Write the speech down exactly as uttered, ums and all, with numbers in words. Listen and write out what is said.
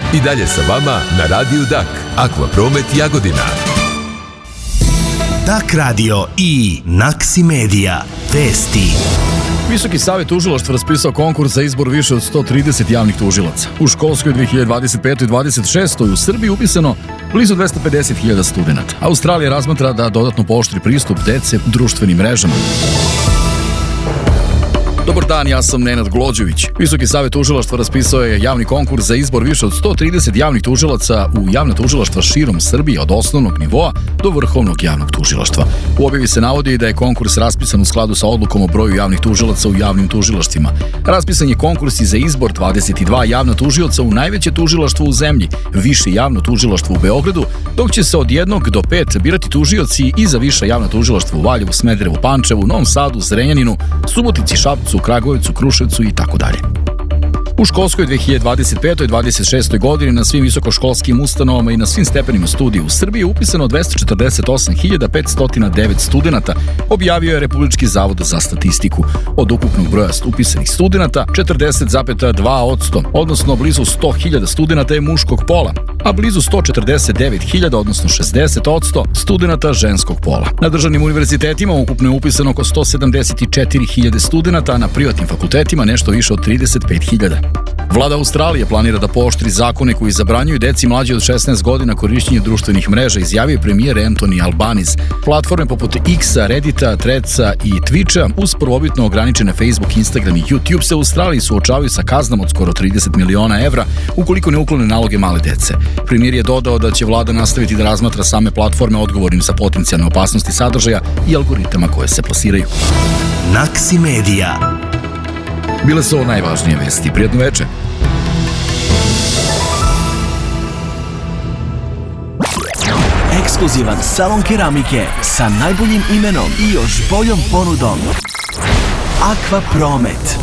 I dalje sa vama na Radiju Dak, Akvapromet Jagodina. Dak radio i Naksi Medija. Vesti. Visoki savet tužilaštva raspisao konkurs za izbor više od sto trideset javnih tužilaca. U školskoj dve hiljade dvadeset pete. dvadeset šeste. u Srbiji upisano blizu dvesta pedeset hiljada studenta. Australija razmatra da dodatno pooštri pristup dece društvenim mrežama. Dobar dan, ja sam Nenad Glođević. Visoki savet tužilaštva raspisao je javni konkurs za izbor više od sto trideset javnih tužilaca u javna tužilaštva širom Srbije od osnovnog nivoa do vrhovnog javnog tužilaštva. U objavi se navodi da je konkurs raspisan u skladu sa odlukom o broju javnih tužilaca u javnim tužilaštvima. Raspisan je konkurs i za izbor dvadeset dva javna tužioca u najveće tužilaštvo u zemlji, više javno tužilaštvo u Beogradu, dok će se od jednog do pet birati tužioci i za više javna tužilaštva u Valjevu, Smederevu, Pančevu, Novom Sadu, Zrenjaninu, Subotici, Šapcu, Kragujevcu, Kruševcu i tako dalje. U školskoj dve hiljade dvadeset pete. dvadeset šeste. godini na svim visokoškolskim ustanovama i na svim stepenima studija u Srbiji je upisano dvesta četrdeset osam hiljada petsto devet studenata, objavio je Republički zavod za statistiku. Od ukupnog broja upisanih studenata, četrdeset zarez dva posto, odnosno blizu sto hiljada studenata je muškog pola, a blizu sto četrdeset devet hiljada, odnosno šezdeset posto, studenata ženskog pola. Na državnim univerzitetima ukupno je upisano oko sto sedamdeset četiri hiljade studenata, a na privatnim fakultetima nešto više od trideset pet hiljada. Vlada Australije planira da pooštri zakone koji zabranjuju deci mlađe od šesnaest godina korišćenje društvenih mreža, izjavio je premijer Anthony Albanese. Platforme poput X-a, Reddita, Threadsa i Twitcha uz prvobitno ograničene Facebook, Instagram i YouTube se u Australiji suočavaju sa kaznom od skoro trideset miliona evra ukoliko ne uklone naloge male dece. Premijer je dodao da će vlada nastaviti da razmatra same platforme odgovornim za potencijalne opasnosti sadržaja i algoritama koje se plasiraju. Naksi Medija. Bile su ovo najvažnije vesti. Prijetno večer. Ekskluzivan salon keramike sa najboljim imenom i još boljom ponudom. Akvapromet.